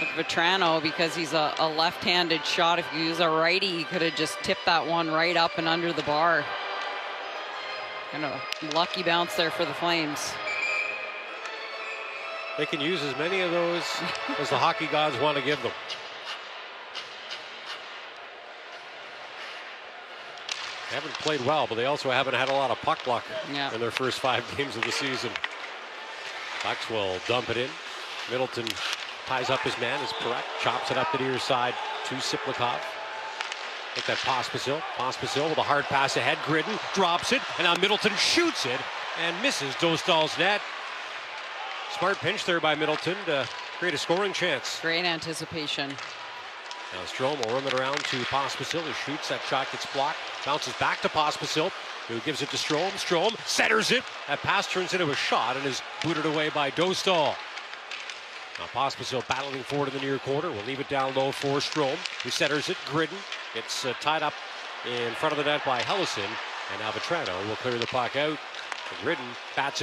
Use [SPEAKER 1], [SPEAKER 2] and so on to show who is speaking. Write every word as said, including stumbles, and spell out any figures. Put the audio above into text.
[SPEAKER 1] Vatrano, because he's a, a left-handed shot. If he was a righty, he could have just tipped that one right up and under the bar. Kind of a lucky bounce there for the Flames.
[SPEAKER 2] They can use as many of those as the hockey gods want to give them. They haven't played well, but they also haven't had a lot of puck luck
[SPEAKER 1] yeah.
[SPEAKER 2] in their first five games of the season. Bucks will dump it in. Middleton ties up his man, is correct. Chops it up the near side to Siplikov. Take that Pospisil. Pospisil with a hard pass ahead. Gridden drops it, and now Middleton shoots it and misses Dostal's net. Smart pinch there by Middleton to create a scoring chance.
[SPEAKER 1] Great anticipation.
[SPEAKER 2] Now Strome will run it around to Pospisil, who shoots. That shot gets blocked. Bounces back to Pospisil, who gives it to Strome. Strome centers it. That pass turns into a shot and is booted away by Dostal. Now Pospisil battling forward in the near corner. We'll leave it down low for Strome, who centers it. Gridden gets uh, tied up in front of the net by Hellison. And now Vatrano will clear the puck out. Gridden bats it